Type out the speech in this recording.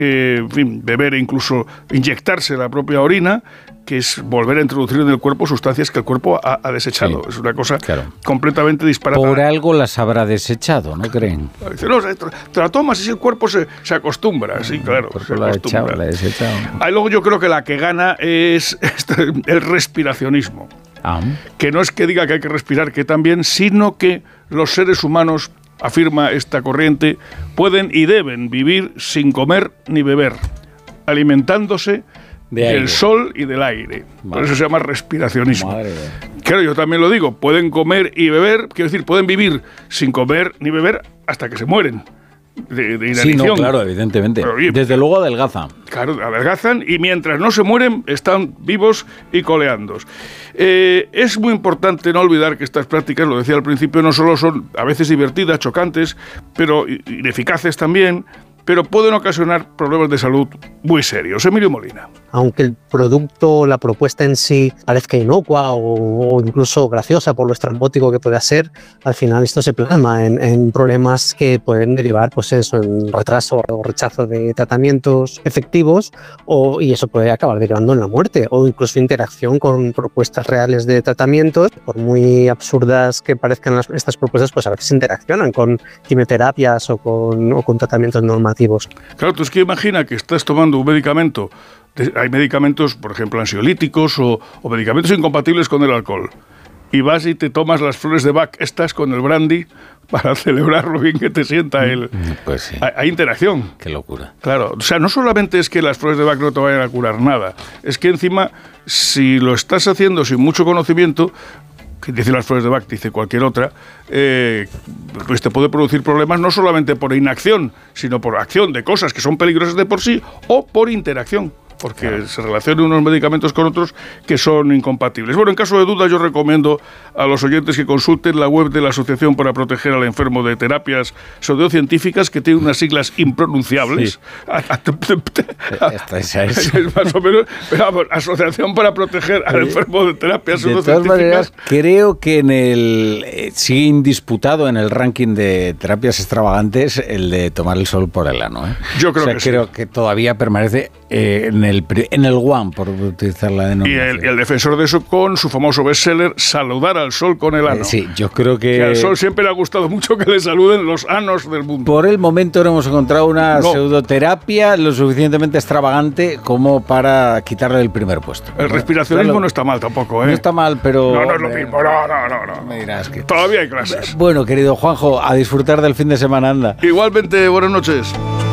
en fin, beber e incluso inyectarse la propia orina, que es volver a introducir en el cuerpo sustancias que el cuerpo ha desechado. Sí, es una cosa completamente disparatada. Por algo las habrá desechado, ¿no creen? Dice, no, te la tomas y el cuerpo se acostumbra. Sí, claro, se acostumbra. La ha desechado. Luego yo creo que la que gana es el respiracionismo. Que no es que diga que hay que respirar, que también, sino que los seres humanos, afirma esta corriente, pueden y deben vivir sin comer ni beber, alimentándose del sol y del aire. Por eso se llama respiracionismo. Claro, yo también lo digo, pueden comer y beber, quiero decir, pueden vivir sin comer ni beber hasta que se mueren. De inanición. Sí, no, claro, evidentemente. Pero, desde luego adelgazan. Claro, adelgazan y mientras no se mueren están vivos y coleando. Es muy importante no olvidar que estas prácticas, lo decía al principio, no solo son a veces divertidas, chocantes, pero ineficaces también, pero pueden ocasionar problemas de salud muy serios. Emilio Molina. Aunque el producto, la propuesta en sí parezca inocua o incluso graciosa por lo estrambótico que pueda ser, al final esto se plasma en problemas que pueden derivar, pues eso, en retraso o rechazo de tratamientos efectivos, y eso puede acabar derivando en la muerte o incluso interacción con propuestas reales de tratamientos. Por muy absurdas que parezcan estas propuestas, pues a veces interaccionan con quimioterapias o con tratamientos normativos. Claro, tú es que imagina que estás tomando un medicamento. Hay medicamentos, por ejemplo, ansiolíticos o medicamentos incompatibles con el alcohol. Y vas y te tomas las flores de Bach, estas con el brandy, para celebrar lo bien que te sienta él. Pues sí. Hay interacción. Qué locura. Claro, o sea, no solamente es que las flores de Bach no te vayan a curar nada, es que encima, si lo estás haciendo sin mucho conocimiento, que dice las flores de Bach, dice cualquier otra, pues te puede producir problemas no solamente por inacción, sino por acción de cosas que son peligrosas de por sí o por interacción, porque se relacionan unos medicamentos con otros que son incompatibles. Bueno, en caso de duda, yo recomiendo a los oyentes que consulten la web de la Asociación para Proteger al Enfermo de Terapias Pseudocientíficas, que tiene unas siglas impronunciables. Esa es. Es más o menos, pero vamos, Asociación para Proteger al Enfermo de Terapias Pseudocientíficas. De todas maneras, creo que sigue indisputado en el ranking de terapias extravagantes el de tomar el sol por el ano. Yo creo creo que todavía permanece en el One, por utilizar la denominación. Y el defensor de eso con su famoso bestseller, Saludar al sol con el ano. Sí, yo creo que al sol siempre le ha gustado mucho que le saluden los anos del mundo. Por el momento no hemos encontrado una pseudoterapia lo suficientemente extravagante como para quitarle el primer puesto. El respiracionismo no está mal tampoco, ¿eh? No está mal, pero... No es lo mismo, no. Me dirás que... Todavía hay clases. Bueno, querido Juanjo, a disfrutar del fin de semana, anda. Igualmente, buenas noches.